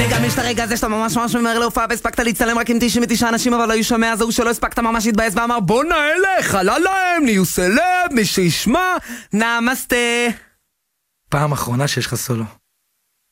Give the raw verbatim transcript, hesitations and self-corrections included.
גם יש את הרגע הזה שאתה ממש ממש ממהר להופעה והספקת להצטלם רק עם תשעים ותשעה אנשים, אבל היו שומע זהו שלא הספקת ממש להתבאס ואמר בוא נעלה, חלה להם, נהיו סלב, מי שישמע, נמסטה. פעם אחרונה שיש לך סולו.